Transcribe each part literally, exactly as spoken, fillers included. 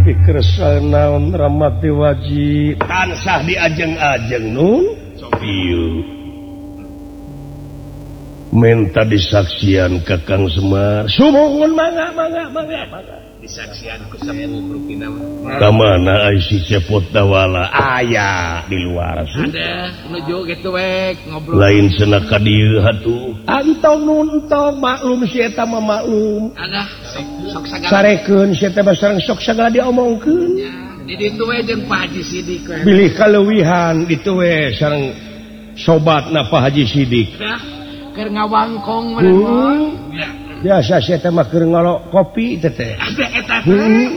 pikir naon Ramat Dewaji tansah diajeng-ajeng nun minta disaksian Kakang Semar sumongun mangga mangga mangga mangga disaksian ku sepuh rupina kamana ai si cepot dawala aya di luar ada nuju gitu wek ngobrol lain cenah ka dieu hatuh antong nun tong maklum si eta mah maklum ada sok sagala sarekeun si eta mah sareng sok sagala diomongkeun ya di ditu we jeung Pak Haji Sidik we bilih kaleuwihan ditu we sareng sobatna Pak Haji Sidik dah keur ngawangkong meureun ya biasa si eta mah keur ngalok kopi teh teh ada eta teh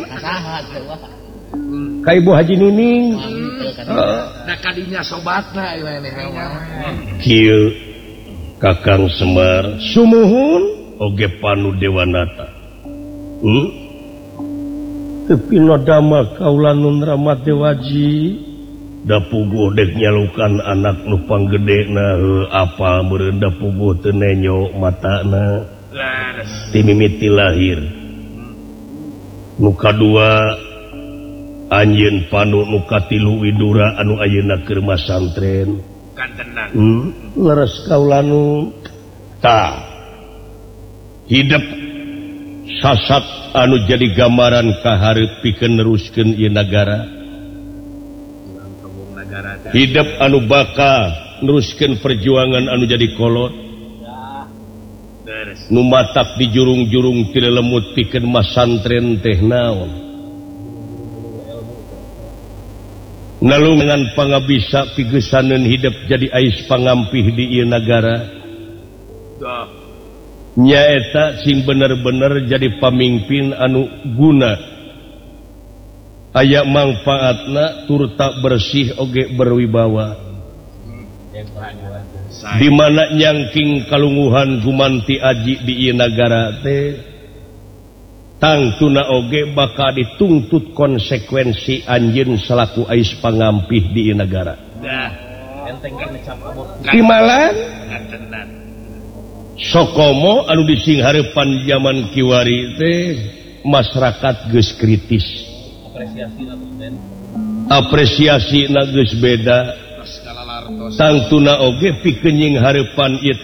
ka Ibu Haji Nining da kadinya sobatna ieu kieu Kakang Semar sumuhun oge Panu Dewanata hmm? Tepi nodama kaula Nun Ramat Dewaji da puguh dek nyalukan anak nu panggedena heuh apa meureun da puguh teu nenyo matana ti mimiti lahir nu kadua anjeun Panu nu katilu Widura anu ayeuna keur masantren kantenan hmm? leres kaula nu ta hidup sasat anu jadi gambaran kahareup pikeun neruskeun ieu nagara hidup anu bakal neruskeun perjuangan anu jadi kolot nu matak di jurung-jurung teu lemut pikeun masantren teh naon nalungan pangabisa pigesaneun hidup jadi ais pangampih di ieu nagara nyaeta sing bener-bener jadi pamimpin anu guna aya manfaatna tur tak bersih oge berwibawa di mana nyangking kalungguhan gumanti aji di ieu nagara teh tangtuna oge bakal dituntut konsekuensi anjeun selaku ais pangampih di ieu nagara Timalan Sokomo anu disinghareupan zaman kiwari teh masyarakat geus kritis apresiasi na geus beda tangtuna oge pikeun nyinghareupan ieu